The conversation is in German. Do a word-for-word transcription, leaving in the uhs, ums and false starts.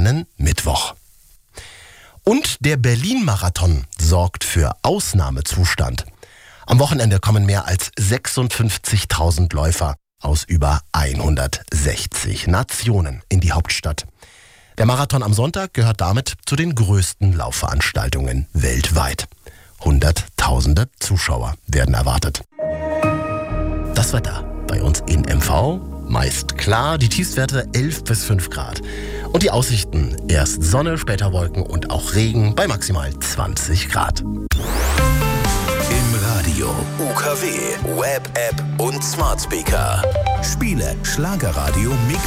kommenden Mittwoch. Und der Berlin-Marathon sorgt für Ausnahmezustand. Am Wochenende kommen mehr als sechsundfünfzigtausend Läufer aus über hundertsechzig Nationen in die Hauptstadt. Der Marathon am Sonntag gehört damit zu den größten Laufveranstaltungen weltweit. Hunderttausende Zuschauer werden erwartet. Das Wetter bei uns in M V meist klar, die Tiefstwerte elf bis fünf Grad. Und die Aussichten erst Sonne, später Wolken und auch Regen bei maximal zwanzig Grad. Im Radio, U K W, Web-App und Smart Speaker. Spiele, Schlagerradio, Mix